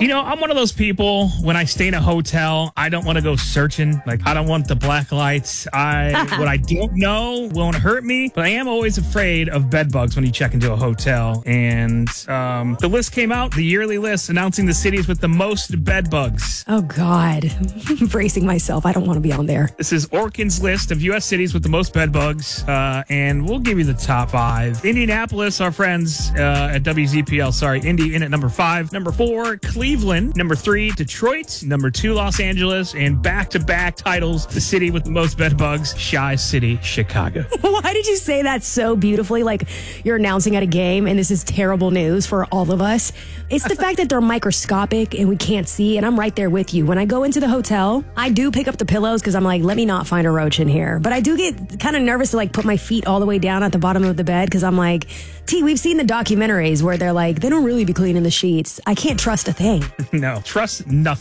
I'm one of those people, when I stay in a hotel, I don't want to go searching. Like, I don't want the black lights. What I don't know won't hurt me, but I am always afraid of bed bugs when you check into a hotel. And the list came out, the yearly list announcing the cities with the most bed bugs. Oh, God. I'm bracing myself. I don't want to be on there. This is Orkin's list of U.S. cities with the most bed bugs, and we'll give you the top 5. Indianapolis, our friends at WZPL, Indy in at number 5. Number 4, Cleveland. Number 3, Detroit. Number 2, Los Angeles. And back-to-back titles, the city with the most bed bugs, Shy City, Chicago. Why did you say that so beautifully? Like you're announcing at a game and this is terrible news for all of us. It's the fact that they're microscopic and we can't see, and I'm right there with you. When I go into the hotel, I do pick up the pillows because I'm like, let me not find a roach in here. But I do get kind of nervous to put my feet all the way down at the bottom of the bed because I'm like, we've seen the documentaries where they're like, they don't really be cleaning the sheets. I can't trust a thing. No, trust nothing.